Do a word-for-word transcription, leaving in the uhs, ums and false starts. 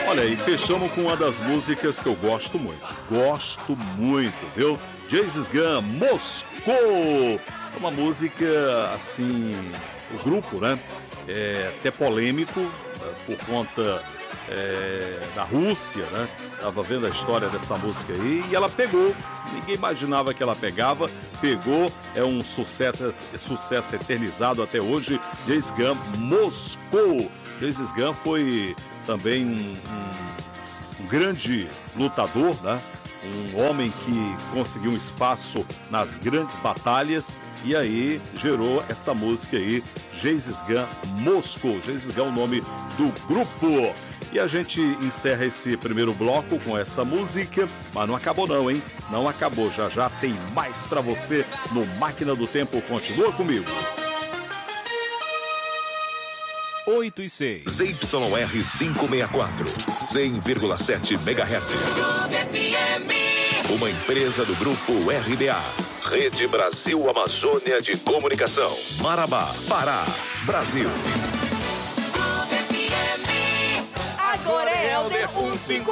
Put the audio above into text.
Olha, e fechamos com uma das músicas que eu gosto muito. Gosto muito, viu? Jesus Gun, Moscou. É uma música, assim, o grupo, né? É até polêmico, né? Por conta é, da Rússia, né? Tava vendo a história dessa música aí e ela pegou. Ninguém imaginava que ela pegava. Pegou, é um sucesso, é sucesso eternizado até hoje. Jesus Gun, Moscou. Jesus Gun foi também um, um, um grande lutador, né? Um homem que conseguiu um espaço nas grandes batalhas e aí gerou essa música aí, Jesus Gun, Moscou. Jesus Gun é o nome do grupo. E a gente encerra esse primeiro bloco com essa música, mas não acabou não, hein? Não acabou, já já tem mais pra você no Máquina do Tempo. Continua comigo. oito e seis. Z Y R quinhentos e sessenta e quatro, cem vírgula sete megahertz. Uma empresa do grupo R B A. Rede Brasil Amazônia de Comunicação. Marabá, Pará, Brasil. Agora é Helder cento e cinquenta.